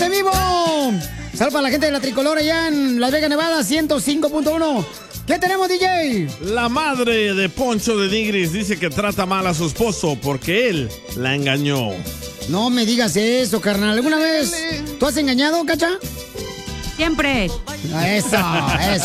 en vivo! Saludos para la gente de la Tricolor allá en Las Vegas, Nevada, 105.1. ¿Qué tenemos, DJ? La madre de Poncho de Nigris dice que trata mal a su esposo porque él la engañó. No me digas eso, carnal. ¿Alguna vez tú has engañado, Cacha? Siempre. Eso, eso.